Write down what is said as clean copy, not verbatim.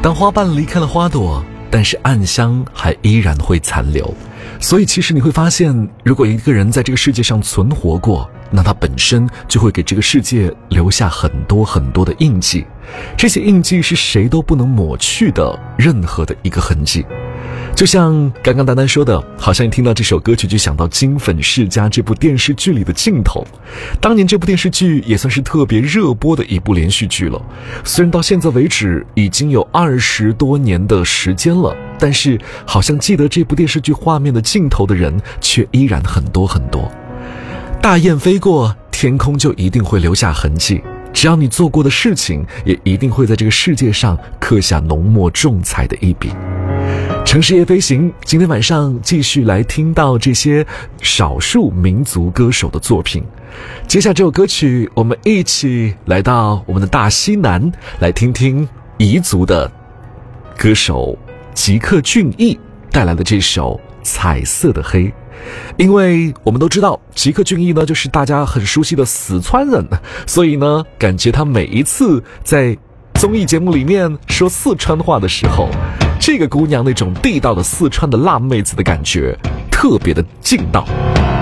当花瓣离开了花朵，但是暗香还依然会残留。所以其实你会发现，如果一个人在这个世界上存活过，那他本身就会给这个世界留下很多很多的印记，这些印记是谁都不能抹去的任何的一个痕迹。就像刚刚丹丹说的，好像一听到这首歌曲就想到《金粉世家》这部电视剧里的镜头。当年这部电视剧也算是特别热播的一部连续剧了，虽然到现在为止已经有20多年的时间了，但是好像记得这部电视剧画面的镜头的人却依然很多很多。大雁飞过，天空就一定会留下痕迹，只要你做过的事情，也一定会在这个世界上刻下浓墨重彩的一笔。城市夜飞行，今天晚上继续来听到这些少数民族歌手的作品。接下这首歌曲，我们一起来到我们的大西南，来听听彝族的歌手吉克隽逸带来的这首《彩色的黑》。因为我们都知道吉克隽逸呢就是大家很熟悉的四川人，所以呢感觉他每一次在综艺节目里面说四川话的时候，这个姑娘那种地道的四川的辣妹子的感觉特别的劲道。